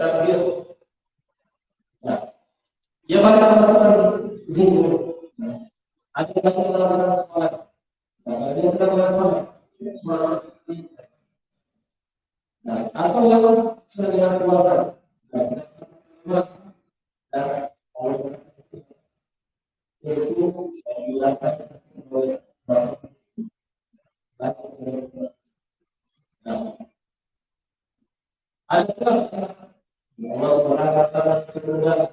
takbir. Nah, dia bakal melakukan zikir. Ada yang melakukan sholat. Ada yang melakukan sholat. Nah, atau yang sedang keluarkan. Itu dilakukan oleh ada Allah mengatakan kepada